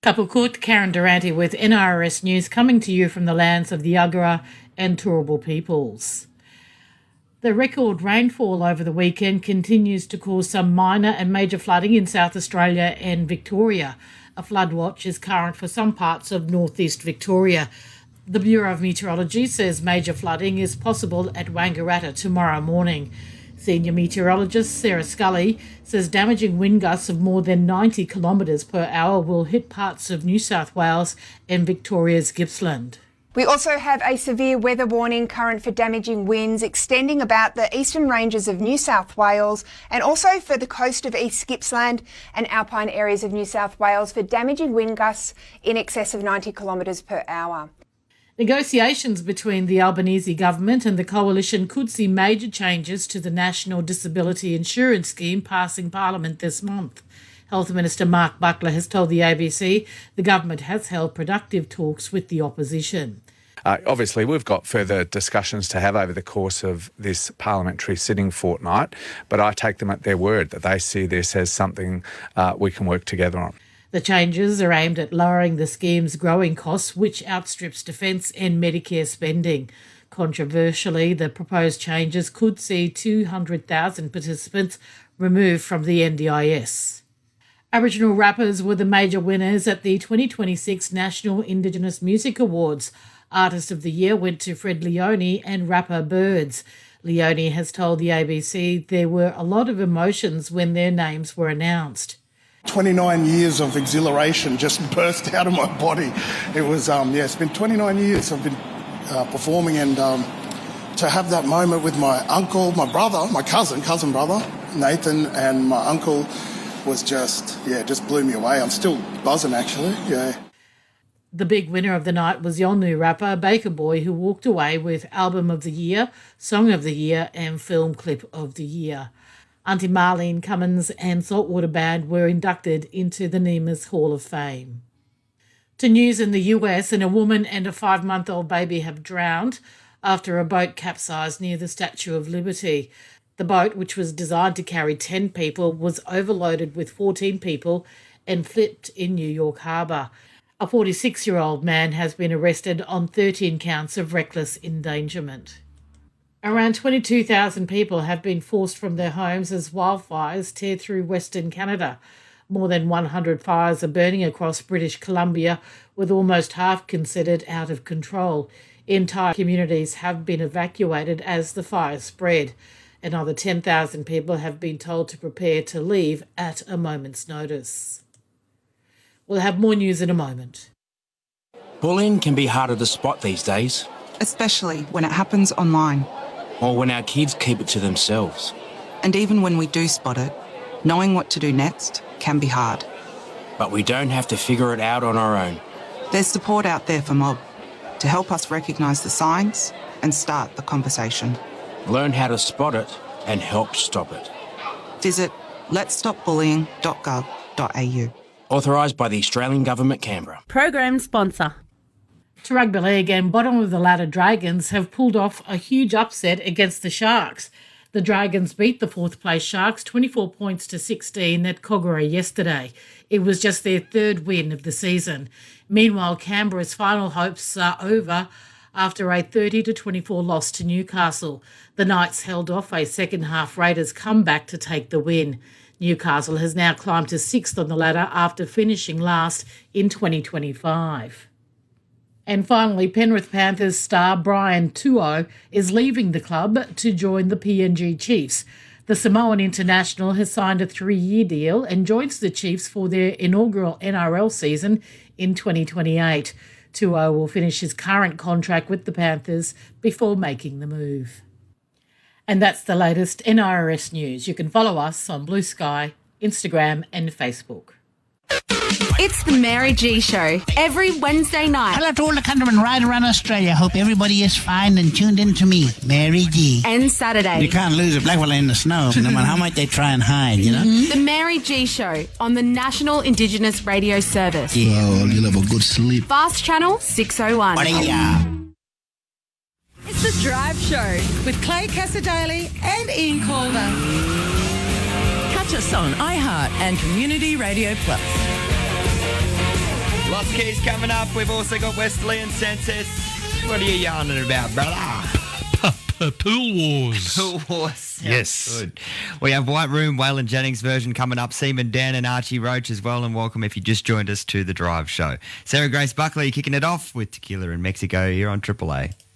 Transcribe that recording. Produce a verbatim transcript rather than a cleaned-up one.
Kapukut, Karen Durante with N R S News, coming to you from the lands of the Yagara and Turrbal peoples. The record rainfall over the weekend continues to cause some minor and major flooding in South Australia and Victoria. A flood watch is current for some parts of northeast Victoria. The Bureau of Meteorology says major flooding is possible at Wangaratta tomorrow morning. Senior meteorologist Sarah Scully says damaging wind gusts of more than ninety kilometres per hour will hit parts of New South Wales and Victoria's Gippsland. We also have a severe weather warning current for damaging winds extending about the eastern ranges of New South Wales and also for the coast of East Gippsland and alpine areas of New South Wales for damaging wind gusts in excess of ninety kilometres per hour. Negotiations between the Albanese government and the coalition could see major changes to the National Disability Insurance Scheme passing Parliament this month. Health Minister Mark Butler has told the A B C the government has held productive talks with the opposition. Uh, obviously, we've got further discussions to have over the course of this parliamentary sitting fortnight, but I take them at their word that they see this as something uh, we can work together on. The changes are aimed at lowering the scheme's growing costs, which outstrips defence and Medicare spending. Controversially, the proposed changes could see two hundred thousand participants removed from the N D I S. Aboriginal rappers were the major winners at the twenty twenty-six National Indigenous Music Awards. Artist of the Year went to Fred Leone and rapper Birds. Leone has told the A B C there were a lot of emotions when their names were announced. twenty-nine years of exhilaration just burst out of my body. It was, um, yeah, it's been twenty-nine years I've been uh, performing, and um, to have that moment with my uncle, my brother, my cousin, cousin brother, Nathan, and my uncle was just, yeah, just blew me away. I'm still buzzing, actually, yeah. The big winner of the night was Yolngu rapper Baker Boy, who walked away with Album of the Year, Song of the Year and Film Clip of the Year. Auntie Marlene Cummins and Saltwater Band were inducted into the NEMA's Hall of Fame. To news in the U S, and a woman and a five-month-old baby have drowned after a boat capsized near the Statue of Liberty. The boat, which was designed to carry ten people, was overloaded with fourteen people and flipped in New York Harbour. A forty-six-year-old man has been arrested on thirteen counts of reckless endangerment. Around twenty-two thousand people have been forced from their homes as wildfires tear through Western Canada. More than one hundred fires are burning across British Columbia, with almost half considered out of control. Entire communities have been evacuated as the fires spread. Another ten thousand people have been told to prepare to leave at a moment's notice. We'll have more news in a moment. Bullying can be harder to spot these days. Especially when it happens online. Or when our kids keep it to themselves. And even when we do spot it, knowing what to do next can be hard. But we don't have to figure it out on our own. There's support out there for Mob to help us recognise the signs and start the conversation. Learn how to spot it and help stop it. Visit lets stop bullying dot gov dot a u. Authorised by the Australian Government, Canberra. Program sponsor. To rugby league, and bottom of the ladder Dragons have pulled off a huge upset against the Sharks. The Dragons beat the fourth place Sharks twenty-four points to sixteen at Kogarah yesterday. It was just their third win of the season. Meanwhile, Canberra's final hopes are over after a thirty to twenty-four loss to Newcastle. The Knights held off a second-half Raiders comeback to take the win. Newcastle has now climbed to sixth on the ladder after finishing last in twenty twenty-five. And finally, Penrith Panthers star Brian Tuo is leaving the club to join the P N G Chiefs. The Samoan international has signed a three-year deal and joins the Chiefs for their inaugural N R L season in twenty twenty-eight. Tuo will finish his current contract with the Panthers before making the move. And that's the latest N R S news. You can follow us on Blue Sky, Instagram and Facebook. It's the Mary G Show every Wednesday night. Hello to all the countrymen right around Australia. Hope everybody is fine and tuned in to me, Mary G. And Saturday. You can't lose a black fella in the snow, no matter how much they try and hide, you know. Mm-hmm. The Mary G Show on the National Indigenous Radio Service. Yeah, well, you'll have a good sleep. Fast Channel six oh one. Yeah. It's the Drive Show with Clay Cassadaly and Ian Calder. Catch us on iHeart and Community Radio Plus. Lost Keys coming up. We've also got Westerly and Census. What are you yarning about, brother? Pool Wars. Pool Wars. Yes. Good. We have White Room, Waylon Jennings version coming up. Seaman Dan and Archie Roach as well. And welcome if you just joined us to the Drive Show. Sarah Grace Buckley kicking it off with Tequila in Mexico here on Triple A.